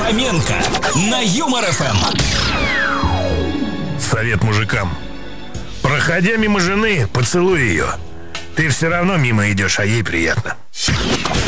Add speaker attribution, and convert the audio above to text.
Speaker 1: Хоменко на Юмор ФМ.
Speaker 2: Совет мужикам. Проходя мимо жены, поцелуй ее. Ты все равно мимо идешь, а ей приятно.